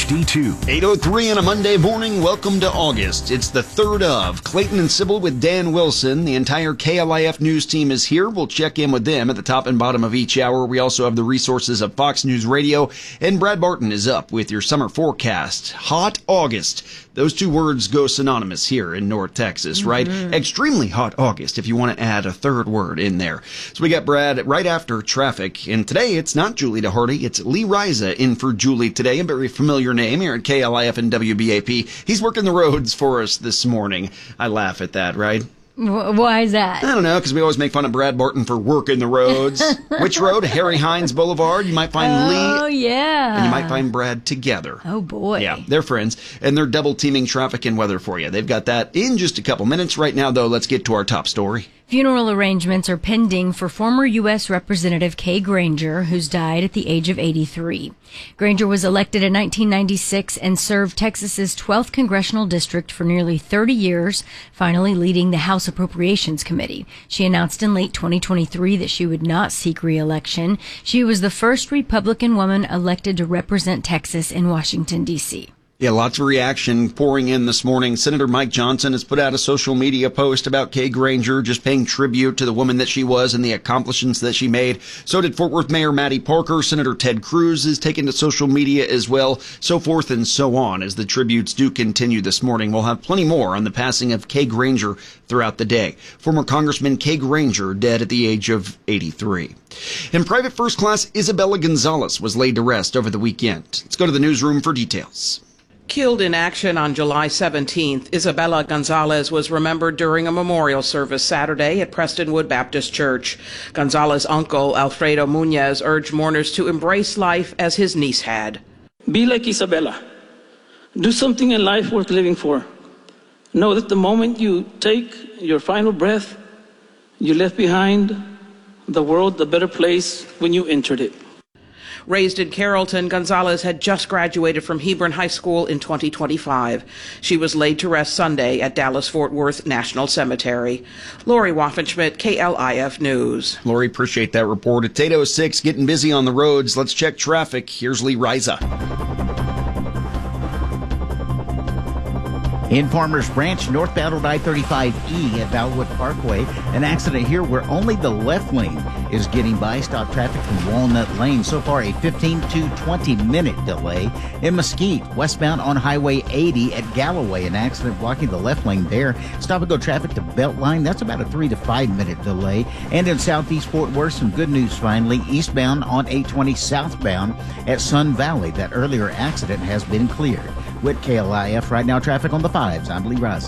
HD2. 8:03 on a Monday morning. Welcome to August. It's the 3rd of Clayton and Sybil with Dan Wilson. The entire KLIF news team is here. We'll check in with them at the top and bottom of each hour. We also have the resources of Fox News Radio. And Brad Barton is up with your summer forecast. Hot August. Those two words go synonymous here in North Texas, right? Extremely hot August, if you want to add a third word in there. So we got Brad right after traffic. And today, it's not Julie DeHardy. It's Lee Riza in for Julie today. A very familiar name here at KLIF and WBAP. He's working the roads for us this morning. I laugh at that, right? Why is that? I don't know, because we always make fun of Brad Barton for working the roads. Which road? Harry Hines Boulevard. You might find Lee. Oh, yeah. And you might find Brad together. Oh, boy. Yeah, they're friends, and they're double teaming traffic and weather for you. They've got that in just a couple minutes. Right now, though, let's get to our top story. Funeral arrangements are pending for former U.S. Representative Kay Granger, who's died at the age of 83. Granger was elected in 1996 and served Texas's 12th congressional district for nearly 30 years, finally leading the House Appropriations Committee. She announced in late 2023 that she would not seek re-election. She was the first Republican woman elected to represent Texas in Washington, D.C. Yeah, lots of reaction pouring in this morning. Senator Mike Johnson has put out a social media post about Kay Granger, just paying tribute to the woman that she was and the accomplishments that she made. So did Fort Worth Mayor Mattie Parker. Senator Ted Cruz is taken to social media as well, so forth and so on as the tributes do continue this morning. We'll have plenty more on the passing of Kay Granger throughout the day. Former Congressman Kay Granger dead at the age of 83. And Private First Class Isabella Gonzalez was laid to rest over the weekend. Let's go to the newsroom for details. Killed in action on July 17th, Isabella Gonzalez was remembered during a memorial service Saturday at Prestonwood Baptist Church. Gonzalez's uncle, Alfredo Muñez, urged mourners to embrace life as his niece had. Be like Isabella. Do something in life worth living for. Know that the moment you take your final breath, you left behind the world a better place when you entered it. Raised in Carrollton, Gonzalez had just graduated from Hebron High School in 2025. She was laid to rest Sunday at Dallas-Fort Worth National Cemetery. Lori Waffenschmidt, KLIF News. Lori, appreciate that report. At 8:06, getting busy on the roads. Let's check traffic. Here's Lee Riza. In Farmers Branch, northbound on I-35E at Valwood Parkway, an accident here where only the left lane is getting by. Stop traffic from Walnut Lane. So far, a 15 to 20-minute delay. In Mesquite, westbound on Highway 80 at Galloway, an accident blocking the left lane there. Stop and go traffic to Beltline. That's about a 3 to 5 minute delay. And in Southeast Fort Worth, some good news finally. Eastbound on 820 southbound at Sun Valley. That earlier accident has been cleared. With KLIF Right Now traffic on the 5s, I'm Lee Riza.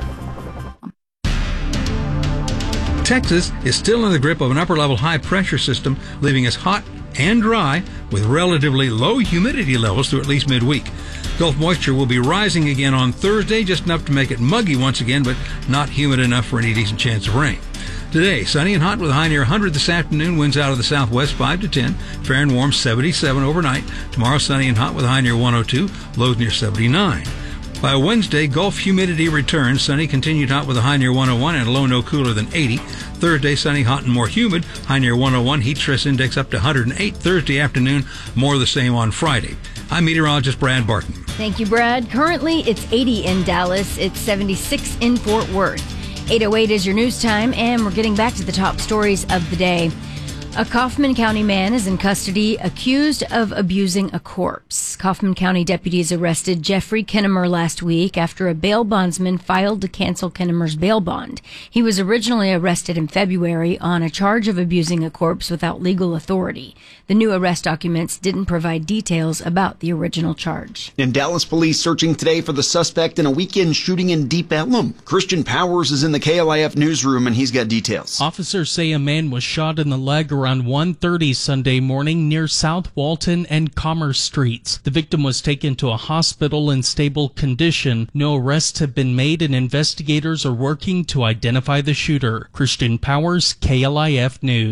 Texas is still in the grip of an upper-level high-pressure system, leaving us hot and dry with relatively low humidity levels through at least midweek. Gulf moisture will be rising again on Thursday, just enough to make it muggy once again, but not humid enough for any decent chance of rain. Today, sunny and hot with a high near 100 this afternoon. Winds out of the southwest 5 to 10. Fair and warm 77 overnight. Tomorrow, sunny and hot with a high near 102. Lows near 79. By Wednesday, Gulf humidity returns. Sunny, continued hot with a high near 101 and a low no cooler than 80. Thursday, sunny, hot and more humid. High near 101. Heat stress index up to 108. Thursday afternoon, more of the same on Friday. I'm meteorologist Brad Barton. Thank you, Brad. Currently, it's 80 in Dallas. It's 76 in Fort Worth. 8:08 is your news time, and we're getting back to the top stories of the day. A Kaufman County man is in custody accused of abusing a corpse. Kaufman County deputies arrested Jeffrey Kinnemer last week after a bail bondsman filed to cancel Kinnemer's bail bond. He was originally arrested in February on a charge of abusing a corpse without legal authority. The new arrest documents didn't provide details about the original charge. And Dallas police searching today for the suspect in a weekend shooting in Deep Ellum. Christian Powers is in the KLIF newsroom, and he's got details. Officers say a man was shot in the leg around 1:30 Sunday morning near South Walton and Commerce Streets. The victim was taken to a hospital in stable condition. No arrests have been made, and investigators are working to identify the shooter. Christian Powers, KLIF News.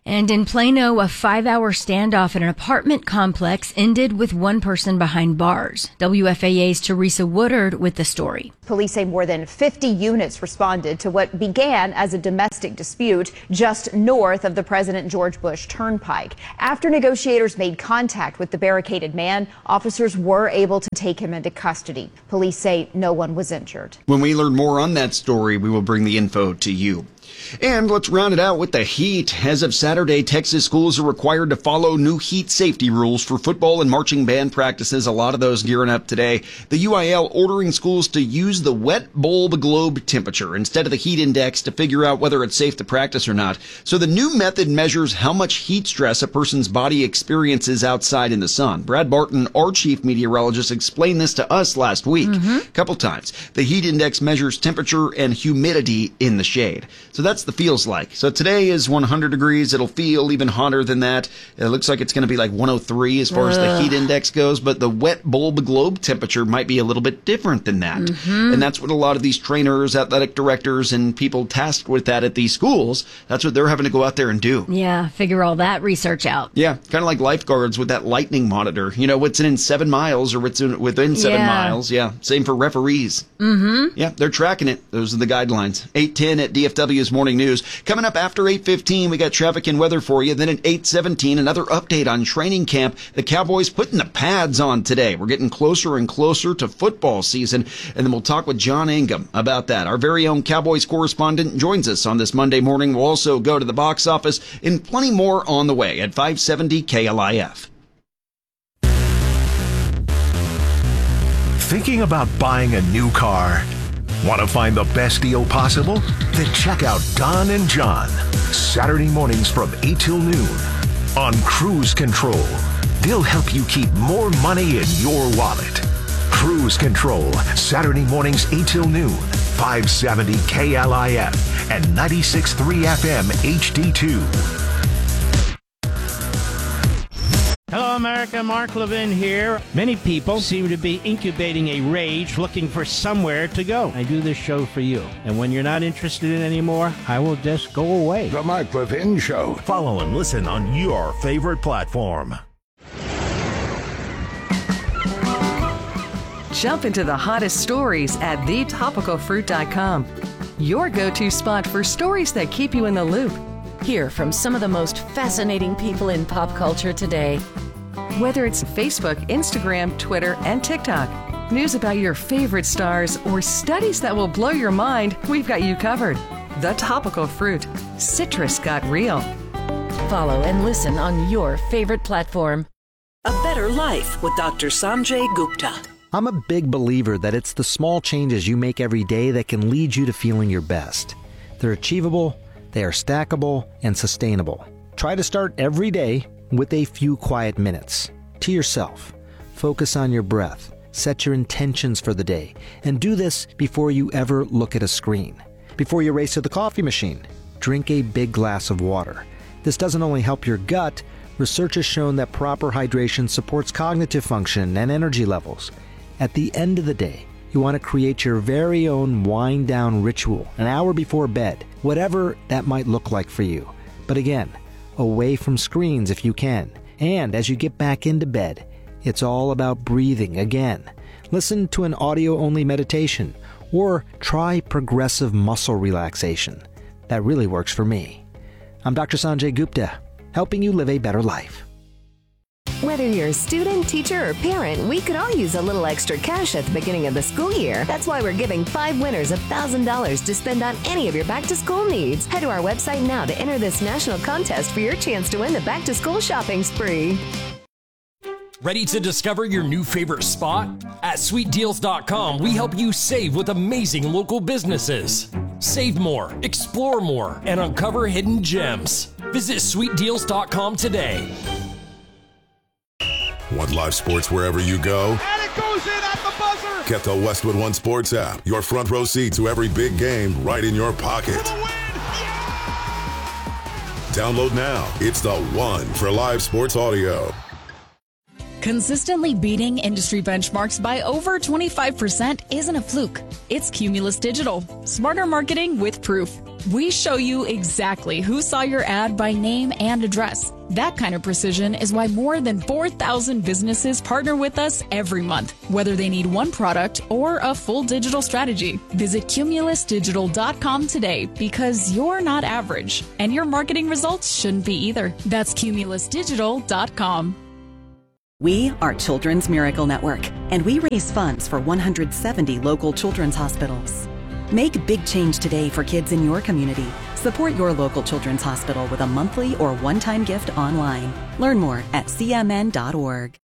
And in Plano, a 5-hour standoff at an apartment complex ended with one person behind bars. WFAA's Teresa Woodard with the story. Police say more than 50 units responded to what began as a domestic dispute just north of the President George Bush Turnpike. After negotiators made contact with the barricaded man, officers were able to take him into custody. Police say no one was injured. When we learn more on that story, we will bring the info to you. And let's round it out with the heat. As of Saturday, Texas schools are required to follow new heat safety rules for football and marching band practices. A lot of those gearing up today. The UIL ordering schools to use the wet bulb globe temperature instead of the heat index to figure out whether it's safe to practice or not. So the new method measures how much heat stress a person's body experiences outside in the sun. Brad Barton, our chief meteorologist, explained this to us last week a couple times. The heat index measures temperature and humidity in the shade. So that's the feels like. So today is 100 degrees. It'll feel even hotter than that. It looks like it's going to be like 103 as far as the heat index goes, but the wet bulb globe temperature might be a little bit different than that. And that's what a lot of these trainers, athletic directors, and people tasked with that at these schools, that's what they're having to go out there and do. Yeah, figure all that research out. Yeah, kind of like lifeguards with that lightning monitor. You know, what's in 7 miles or what's within 7 miles. Yeah, same for referees. Yeah, they're tracking it. Those are the guidelines. 8:10 at DFW's Morning News. Coming up after 8:15, we got traffic and weather for you. Then at 8:17, another update on training camp. The Cowboys putting the pads on today. We're getting closer and closer to football season. And then we'll talk with John Ingham about that. Our very own Cowboys correspondent joins us on this Monday morning. We'll also go to the box office and plenty more on the way at 570 KLIF. Thinking about buying a new car? Want to find the best deal possible? Then check out Don and John, Saturday mornings from 8 till noon on Cruise Control. They'll help you keep more money in your wallet. Cruise Control, Saturday mornings 8 till noon, 570 KLIF and 96.3 FM HD2. Hello, America. Mark Levin here. Many people seem to be incubating a rage looking for somewhere to go. I do this show for you. And when you're not interested in it anymore, I will just go away. The Mark Levin Show. Follow and listen on your favorite platform. Jump into the hottest stories at thetopicalfruit.com. Your go-to spot for stories that keep you in the loop. Hear from some of the most fascinating people in pop culture today. Whether it's Facebook, Instagram, Twitter, and TikTok, news about your favorite stars, or studies that will blow your mind, we've got you covered. The Topical Fruit. Citrus got real. Follow and listen on your favorite platform. A Better Life with Dr. Sanjay Gupta. I'm a big believer that it's the small changes you make every day that can lead you to feeling your best. They're achievable, they are stackable, and sustainable. Try to start every day with a few quiet minutes. To yourself. Focus on your breath. Set your intentions for the day. And do this before you ever look at a screen. Before you race to the coffee machine, drink a big glass of water. This doesn't only help your gut, research has shown that proper hydration supports cognitive function and energy levels. At the end of the day, you want to create your very own wind-down ritual an hour before bed, whatever that might look like for you. But again, away from screens if you can. And as you get back into bed, it's all about breathing again. Listen to an audio-only meditation or try progressive muscle relaxation. That really works for me. I'm Dr. Sanjay Gupta, helping you live a better life. Whether you're a student, teacher, or parent, we could all use a little extra cash at the beginning of the school year. That's why we're giving 5 winners $1,000 to spend on any of your back-to-school needs. Head to our website now to enter this national contest for your chance to win the back-to-school shopping spree. Ready to discover your new favorite spot? At SweetDeals.com, we help you save with amazing local businesses. Save more, explore more, and uncover hidden gems. Visit SweetDeals.com today. Want live sports wherever you go? And it goes in at the buzzer! Get the Westwood One Sports app. Your front row seat to every big game right in your pocket. Yeah! Download now. It's the one for live sports audio. Consistently beating industry benchmarks by over 25% isn't a fluke. It's Cumulus Digital. Smarter marketing with proof. We show you exactly who saw your ad by name and address. That kind of precision is why more than 4,000 businesses partner with us every month, whether they need one product or a full digital strategy. Visit cumulusdigital.com today because you're not average, and your marketing results shouldn't be either. That's cumulusdigital.com. We are Children's Miracle Network, and we raise funds for 170 local children's hospitals. Make big change today for kids in your community. Support your local children's hospital with a monthly or one-time gift online. Learn more at cmn.org.